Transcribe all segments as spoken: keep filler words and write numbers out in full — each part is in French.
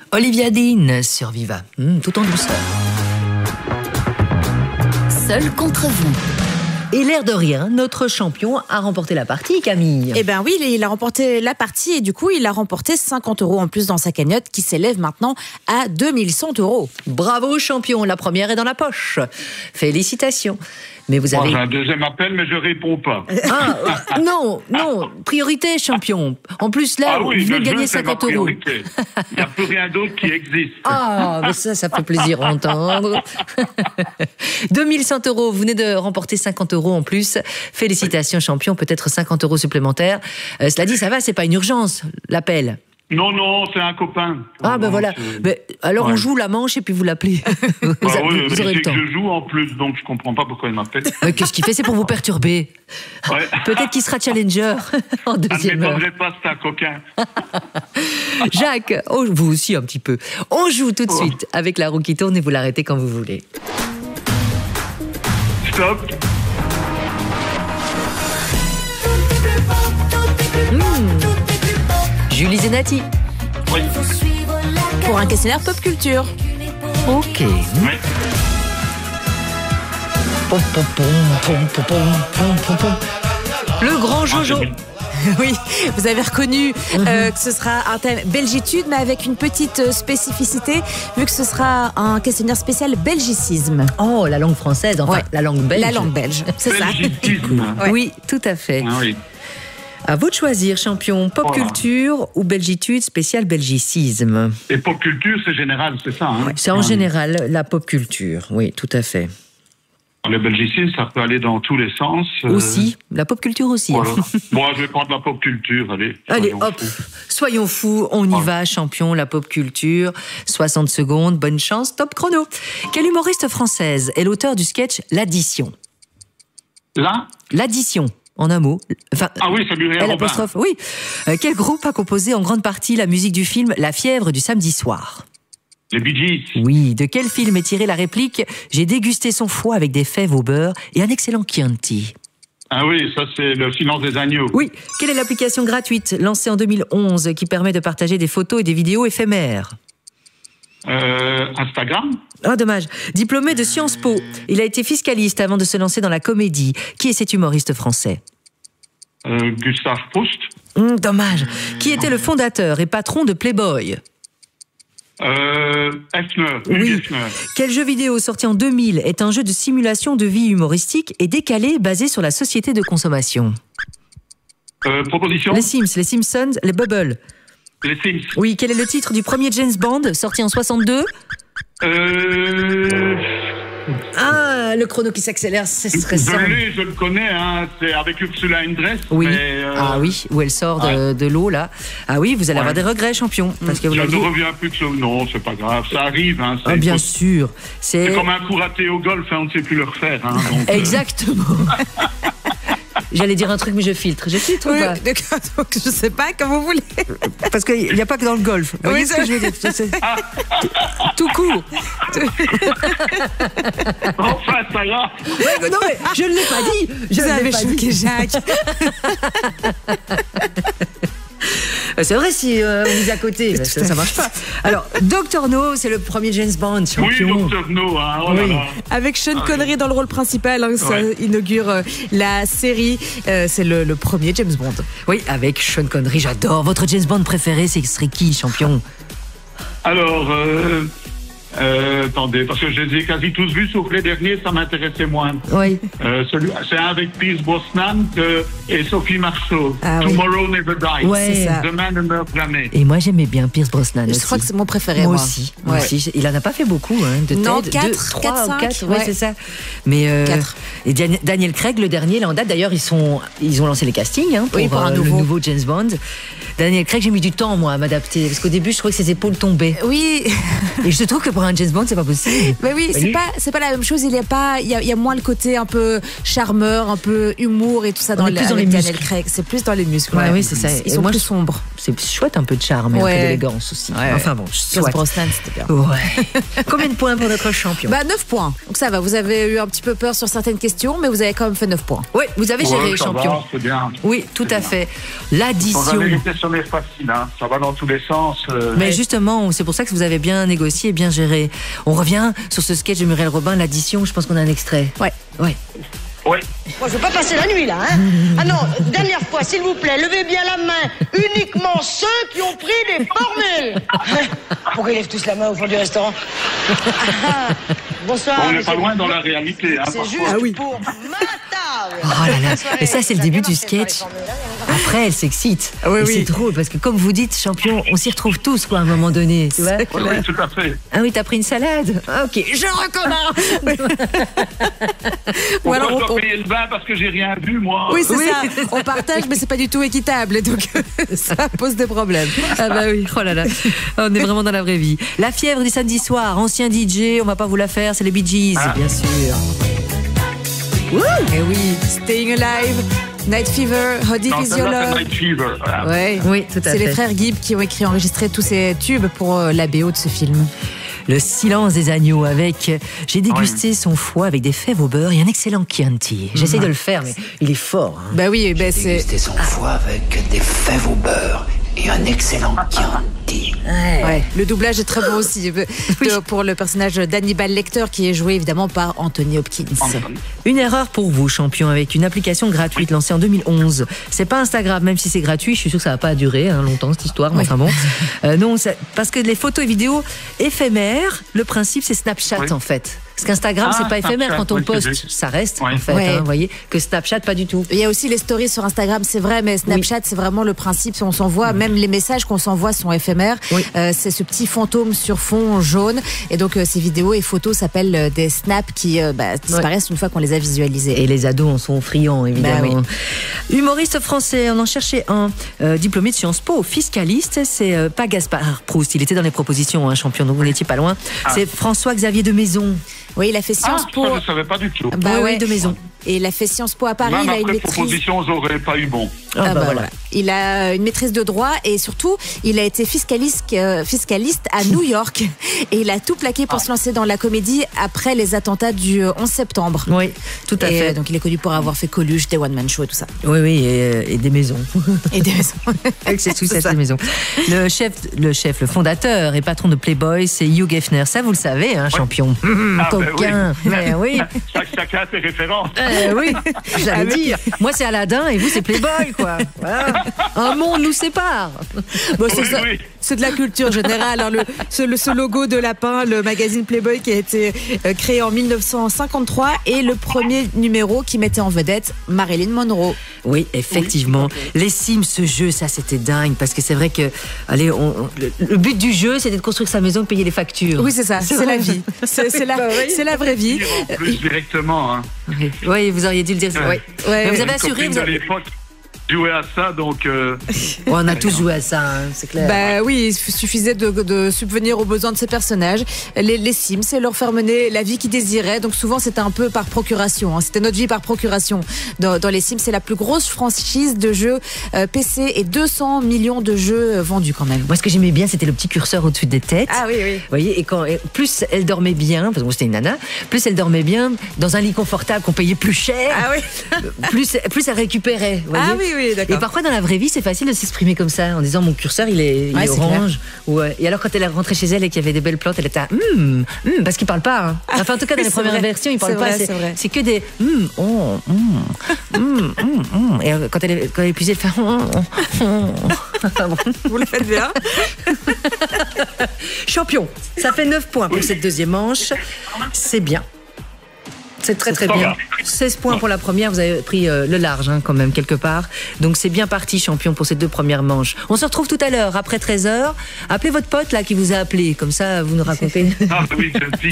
Olivia Dean sur Viva, mmh, tout en douceur. Seul contre vous. Et l'air de rien, notre champion a remporté la partie, Camille. Eh bien oui, il a remporté la partie et du coup, il a remporté cinquante euros en plus dans sa cagnotte qui s'élève maintenant à deux mille cent euros. Bravo champion, la première est dans la poche. Félicitations. Mais vous avez... Moi, j'ai un deuxième appel, mais je réponds pas. Ah, euh, non, non, priorité champion. En plus là, ah oui, vous venez de jeu, gagner c'est cinquante ma euros. priorité. Il n'y a plus rien d'autre qui existe. Ah, mais ça, ça fait plaisir à entendre. deux mille cent euros, vous venez de remporter cinquante euros en plus. Félicitations champion, peut-être cinquante euros supplémentaires. Euh, cela dit, ça va, c'est pas une urgence, l'appel. Non, non, c'est un copain. Ah ben Donc, voilà. euh, Mais alors ouais. on joue la manche et puis vous l'appelez. vous, Bah a- oui, vous mais aurez c'est le temps. que je joue en plus, donc je comprends pas pourquoi il m'appelle. Mais qu'est-ce qu'il fait? C'est pour vous perturber. Ouais. Peut-être qu'il sera challenger en Ça ne deuxième heure. m'étonnerait pas, c'est un coquin. Jacques, oh, vous aussi un petit peu. On joue tout de Oh. suite avec la roue qui tourne et vous l'arrêtez quand vous voulez. Stop. Julie Zenati. Oui. Pour un questionnaire pop culture. Ok. Oui. Pom, pom, pom, pom, pom, pom, pom, pom, pom. Le grand Jojo. Oui, vous avez reconnu euh, que ce sera un thème belgitude, mais avec une petite euh, spécificité, vu que ce sera un questionnaire spécial belgicisme. Oh, la langue française, enfin Ouais. la langue belge. La langue belge, c'est ça. Belgicisme. Ouais. Oui, tout à fait. Ah oui. À vous de choisir, champion, pop Voilà. culture ou belgitude spécial belgicisme. Et pop culture, c'est général, c'est ça. Hein. C'est en Ah. général la pop culture, oui, tout à fait. Le belgicisme, ça peut aller dans tous les sens. euh, Aussi, la pop culture aussi. Voilà. hein. Bon, je vais prendre la pop culture, allez. Allez, soyons hop, fous. soyons fous, on y Voilà. va, champion, la pop culture. soixante secondes, bonne chance, top chrono. Quelle humoriste française est l'auteur du sketch L'Addition? Là L'Addition, en un mot. Enfin, Ah oui, c'est Muriel L Robin. apostrophe, oui. Euh, quel groupe a composé en grande partie la musique du film La fièvre du samedi soir? Les Bee Gees. Oui, de quel film est tirée la réplique « J'ai dégusté son foie avec des fèves au beurre et un excellent Chianti ». Ah oui, ça c'est le silence des agneaux. Oui, quelle est l'application gratuite lancée en deux mille onze qui permet de partager des photos et des vidéos éphémères? Euh, Instagram. Ah, dommage. Diplômé de Sciences Po, il a été fiscaliste avant de se lancer dans la comédie. Qui est cet humoriste français? Euh, Gustave Proust. Hum, dommage. Qui était le fondateur et patron de Playboy? Euh, Hefner. Hugh Oui. Hefner. Quel jeu vidéo sorti en deux mille est un jeu de simulation de vie humoristique et décalé basé sur la société de consommation? Euh, proposition. Les Sims, les Simpsons, les Bubbles. Les Sims. Oui, quel est le titre du premier James Bond sorti en soixante-deux? Euh, Ah, le chrono qui s'accélère, ce serait ça. je l'ai, je le connais, hein, c'est avec Ursula Andress. Oui. Mais, euh, Ah oui, où elle sort de, de l'eau là. Ah oui, vous allez Ouais. avoir des regrets, champion, parce que vous Je l'avez. ne reviens plus que ça. Non, c'est pas grave, ça arrive. Hein, c'est Ah, bien c'est sûr, c'est comme un coup raté au golf, hein, on ne sait plus le refaire. Hein, donc, euh, exactement. J'allais dire un truc, mais je filtre. Je filtre ou Oui, pas? d'accord, donc je sais pas, comme vous voulez. Parce qu'il n'y a pas que dans le golf. Vous voyez Oui, ce que c'est- je veux dire? C'est- c'est- Tout court. Enfin, ça va. Ouais, non, mais je ne l'ai pas dit. Je Vous ne l'ai avez pas choqué dit. Jacques. C'est vrai si euh, on est à côté, ça, ça marche pas. Alors, docteur No, c'est le premier James Bond, Oui, champion. docteur No. Hein, oh là Oui. là. Avec Sean Connery dans le rôle principal, hein, ça Ouais. inaugure euh, la série. Euh, c'est le, le premier James Bond. Oui, avec Sean Connery, j'adore. Votre James Bond préféré, c'est serait qui, champion? Alors, euh, euh, attendez, parce que je les ai quasi tous vus, sauf les derniers, ça m'intéressait moins. Oui. Euh, celui, c'est un avec Pierce Brosnan que- et Sophie Marceau. Ah oui. Tomorrow Never Dies. Ouais. C'est ça. Demain ne meurt jamais. Et moi, j'aimais bien Pierce Brosnan Je aussi. crois que c'est mon préféré. Moi Moi, aussi, moi Ouais. aussi. Il en a pas fait beaucoup, hein, de Non, Ted. quatre, Deux, quatre, trois ou cinq, quatre, ouais, ouais. c'est ça. Mais euh, Quatre. et Dan- Daniel Craig, le dernier, là en date. D'ailleurs, ils sont, ils ont lancé les castings hein, pour, Oui, pour un euh, nouveau. le nouveau James Bond. Daniel Craig, j'ai mis du temps moi à m'adapter parce qu'au début, je trouvais que ses épaules tombaient. Oui. Et je trouve que pour un James Bond, c'est pas possible. Mais oui, c'est pas, c'est pas la même chose. Il y a pas, il y a, il y a moins le côté un peu charmeur, un peu humour et tout ça On dans est le, plus dans avec les Daniel muscles. Craig. C'est plus dans les muscles. Ouais, ouais. oui, c'est ça. Ils Et sont moi, plus je- sombres. C'est chouette, un peu de charme et un Ouais. peu d'élégance aussi. Ouais. Enfin bon, Pierce soit. Brosnan, c'était bien. Ouais. Combien de points pour notre champion? Bah neuf points. Donc ça va, vous avez eu un petit peu peur sur certaines questions, mais vous avez quand même fait neuf points. Oui, vous avez géré, Ouais, ça champion. va, c'est bien. Oui, tout C'est à bien. fait. Sans L'addition. vérité, ce n'est facile, hein. Ça va dans tous les sens. euh, Mais justement, c'est pour ça que vous avez bien négocié et bien géré. On revient sur ce sketch de Muriel Robin, l'addition. Je pense qu'on a un extrait. Ouais. Ouais. Oui. Moi, je veux pas passer la nuit, là, hein. Ah non, dernière fois, s'il vous plaît, levez bien la main. Uniquement ceux qui ont pris des formules. Pourquoi ils lèvent tous la main au fond du restaurant? Ah, bonsoir. On n'est monsieur. pas loin dans la réalité, hein, C'est parfois. juste Ah oui. pour ma table. Oh là là. Bonne soirée. Et ça, c'est le a début bien du marché, sketch. sur les formules, hein. Après, elle s'excite. Oui, et oui. c'est drôle parce que, comme vous dites, champion, on s'y retrouve tous, quoi, à un moment donné. Tu vois Oui, oui, tout à fait. Ah oui, t'as pris une salade. Ah, ok, je recommence. Ou alors, Pourquoi je on- dois payer le vin parce que j'ai rien vu, moi? Oui, c'est Oui, ça. c'est ça. On partage, mais c'est pas du tout équitable. Donc, ça pose des problèmes. Ah bah oui, oh là là, on est vraiment dans la vraie vie. La fièvre du samedi soir, ancien D J, on va pas vous la faire, c'est les Bee Gees, Ah. bien sûr. Et oui, Staying Alive, Night Fever, How Deep Non, Is ça, Your là, c'est Love. Night Fever. Voilà. Ouais. Oui, tout à C'est les fait. frères Gibb qui ont écrit, enregistré tous ces tubes pour euh, la B O de ce film. Le silence des agneaux avec, j'ai dégusté son foie avec des fèves au beurre et un excellent Chianti. J'essaie de le faire, mais il est fort. hein. Bah oui, bah c'est. Dégusté son foie avec des fèves au beurre et un excellent Chianti. Ouais, le doublage est très bon aussi de- pour le personnage d'Hannibal Lecter qui est joué évidemment par Anthony Hopkins. Une erreur pour vous, champion, avec une application gratuite lancée en deux mille onze. C'est pas Instagram, même si c'est gratuit. Je suis sûr que ça va pas durer hein, longtemps cette histoire, mais Oui. enfin bon. Euh, non, ça- parce que les photos et vidéos éphémères, le principe c'est Snapchat Oui. en fait. Parce qu'Instagram Ah, c'est pas éphémère Snapchat, quand on oui, c'est poste, juste. ça reste Oui. en fait. Ouais. hein, vous voyez que Snapchat pas du tout. Il y a aussi les stories sur Instagram, c'est vrai, mais Snapchat, c'est vraiment le principe. On s'envoie, même les messages qu'on s'envoie sont éphémères. Oui. Euh, c'est ce petit fantôme sur fond jaune. Et donc, euh, ces vidéos et photos s'appellent euh, des snaps qui euh, bah, disparaissent une fois qu'on les a visualisés. Et les ados en sont friands, évidemment. Bah Humoriste français, on en cherchait un euh, diplômé de Sciences Po, fiscaliste. C'est euh, pas Gaspard Proust, il était dans les propositions, hein, champion, donc vous n'étiez pas loin. C'est François-Xavier de Maison. Oui, il a fait Sciences Ah, Po. ça, je ne savais pas du tout. Bah Oui, oui, ouais. de Maison. Et il a fait Sciences Po à Paris. Même il a une après maîtrise. proposition, j'aurais pas eu bon. Ah, Ah bah, bah voilà. voilà. Il a une maîtrise de droit et surtout, il a été fiscaliste, euh, fiscaliste à New York et il a tout plaqué pour se lancer dans la comédie après les attentats du euh, onze septembre. Oui, tout à Et, fait. euh, donc il est connu pour avoir fait Coluche, des one-man show et tout ça. Oui, oui, et, euh, et des maisons. Et des maisons. Avec ses sous C'est ça. des maisons. Le chef, le chef, le fondateur et patron de Playboy, c'est Hugh Hefner. Ça, vous le savez, hein, champion. Hum, Ah, ben coquin. oui. Mais oui. Chaque- Chacun a ses références. Euh, oui, j'allais dire. Moi, c'est Aladdin et vous, c'est Playboy, quoi. Voilà. Un monde nous sépare. Bon, c'est Oui, ça. oui. C'est de la culture générale. hein. Le, ce, le- ce logo de lapin, le magazine Playboy qui a été euh, créé en mille neuf cent cinquante-trois et le premier numéro qui mettait en vedette Marilyn Monroe. Oui, effectivement. Les Sims, ce jeu, ça, c'était dingue. Parce que c'est vrai que, allez, on, on- le, le but du jeu, c'était de construire sa maison et de payer les factures. Oui, c'est ça. C'est vrai. la vie. C'est c'est la, c'est la vraie vie. En plus, directement. Hein. Oui, oui, vous auriez dû le dire. Oui. Ouais. Mais vous Une avez assuré. copine Vous de avez- l'époque jouait à ça, donc... euh, On a tous joué à ça, hein, c'est clair. Bah oui, il suffisait de, de subvenir aux besoins de ces personnages. Les, les Sims, c'est leur faire mener la vie qu'ils désiraient. Donc souvent, c'était un peu par procuration. hein. C'était notre vie par procuration. Dans, dans les Sims, c'est la plus grosse franchise de jeux euh, P C et deux cents millions de jeux euh, vendus quand même. Moi, ce que j'aimais bien, c'était le petit curseur au-dessus des têtes. Ah oui, oui. Vous voyez, et quand et plus elle dormait bien, parce que moi, c'était une nana, plus elle dormait bien dans un lit confortable qu'on payait plus cher, Ah oui. plus, plus elle récupérait. vous voyez. Ah oui, oui, Et d'accord. parfois dans la vraie vie, c'est facile de s'exprimer comme ça, en disant mon curseur il est, il Ouais, est c'est orange. Ouais. Et alors quand elle est rentrée chez elle et qu'il y avait des belles plantes, elle était à hum, hum, parce qu'il parle pas. Hein. Enfin en tout cas dans oui, les c'est premières vrai. versions, il parle C'est pas. vrai, C'est, c'est vrai. c'est que des hum, oh, hum, hum, hum, hum. Et euh, quand elle est, quand elle est épuisée, elle fait hum, hum, hum. Enfin, bon. Vous le faites bien. Champion, ça fait neuf points pour cette deuxième manche. C'est bien. C'est très très pas bien. mal. seize points pour la première, vous avez pris euh, le large hein, quand même quelque part. Donc c'est bien parti champion pour ces deux premières manches. On se retrouve tout à l'heure après treize heures. Appelez votre pote là qui vous a appelé, comme ça vous nous racontez. Ah oui, celle-ci.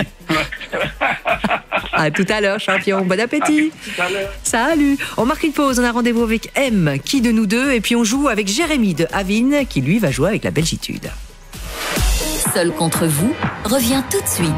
À tout à l'heure champion, bon appétit. Tout à l'heure. Salut. On marque une pause, on a rendez-vous avec M, qui de nous deux, et puis on joue avec Jérémy de Avine qui lui va jouer avec la Belgitude. Seul contre vous revient tout de suite.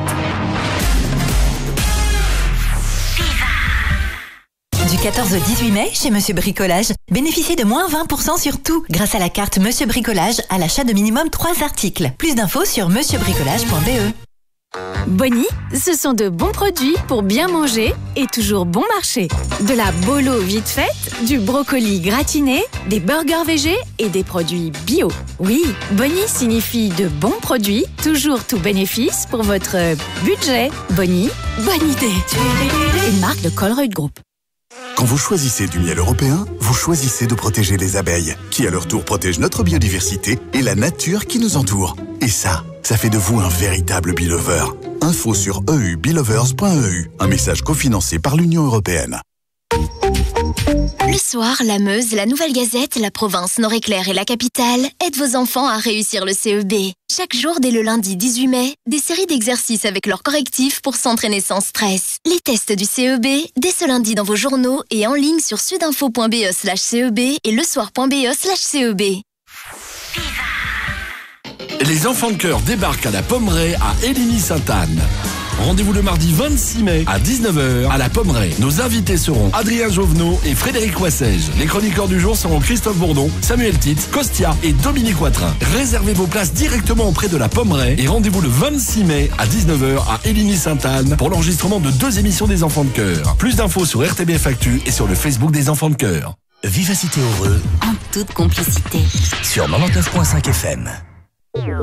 Du quatorze au dix-huit mai, chez Monsieur Bricolage, bénéficiez de moins vingt pour cent sur tout grâce à la carte Monsieur Bricolage à l'achat de minimum trois articles. Plus d'infos sur monsieur bricolage point b e. Bonnie, ce sont de bons produits pour bien manger et toujours bon marché. De la bolo vite faite, du brocoli gratiné, des burgers végés et des produits bio. Oui, Bonnie signifie de bons produits, toujours tout bénéfice pour votre budget. Bonnie, bonne idée. Une marque de Colruyt Group. Quand vous choisissez du miel européen, vous choisissez de protéger les abeilles, qui à leur tour protègent notre biodiversité et la nature qui nous entoure. Et ça, ça fait de vous un véritable bee-lover. Info sur e u beelovers point e u, un message cofinancé par l'Union européenne. Le soir, la Meuse, la Nouvelle Gazette, la Province, Nord-Éclair et la Capitale aident vos enfants à réussir le C E B. Chaque jour, dès le lundi dix-huit mai, des séries d'exercices avec leurs correctifs pour s'entraîner sans stress. Les tests du C E B, dès ce lundi dans vos journaux et en ligne sur sudinfo point b e slash C E B et lesoir point b e slash C E B. Les enfants de cœur débarquent à la Pommeraye à Héligny-Sainte-Anne. Rendez-vous le mardi vingt-six mai à dix-neuf heures à la Pommeraye. Nos invités seront Adrien Jovenot et Frédéric Wassège. Les chroniqueurs du jour seront Christophe Bourdon, Samuel Tite, Costia et Dominique Watrin. Réservez vos places directement auprès de la Pommeraye et rendez-vous le vingt-six mai à dix-neuf heures à Héligny-Sainte-Anne pour l'enregistrement de deux émissions des enfants de cœur. Plus d'infos sur R T B F Actu et sur le Facebook des enfants de cœur. Vivacité heureux En toute complicité. sur quatre-vingt-neuf virgule cinq F M.